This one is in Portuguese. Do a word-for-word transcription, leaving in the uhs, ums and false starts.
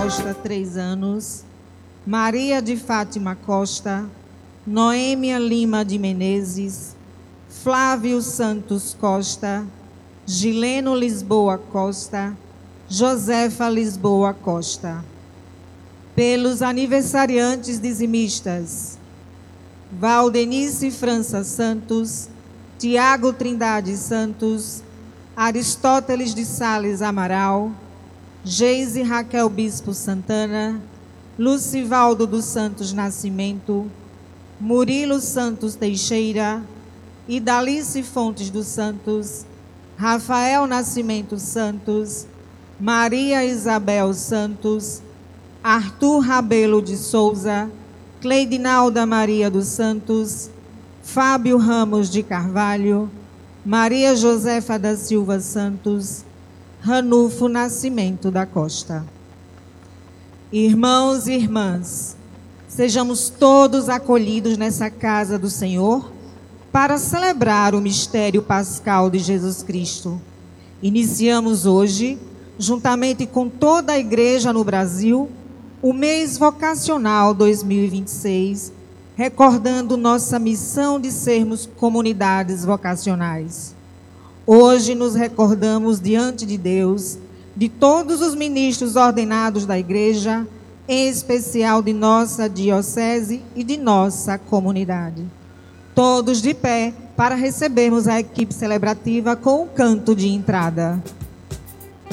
Costa, três anos. Maria de Fátima Costa. Noêmia Lima de Menezes. Flávio Santos Costa. Gileno Lisboa Costa. Josefa Lisboa Costa. Pelos aniversariantes dizimistas: Valdenice França Santos, Tiago Trindade Santos, Aristóteles de Sales Amaral, Geise Raquel Bispo Santana, Lucivaldo dos Santos Nascimento, Murilo Santos Teixeira, Idalice Fontes dos Santos, Rafael Nascimento Santos, Maria Isabel Santos, Arthur Rabelo de Souza, Cleidinalda Maria dos Santos, Fábio Ramos de Carvalho, Maria Josefa da Silva Santos, Ranulfo Nascimento da Costa. Irmãos e irmãs, sejamos todos acolhidos nessa casa do Senhor para celebrar o mistério pascal de Jesus Cristo. Iniciamos hoje, juntamente com toda a igreja no Brasil, o mês vocacional dois mil e vinte e seis, recordando nossa missão de sermos comunidades vocacionais. Hoje nos recordamos diante de Deus, de todos os ministros ordenados da igreja, em especial de nossa diocese e de nossa comunidade. Todos de pé para recebermos a equipe celebrativa com o canto de entrada.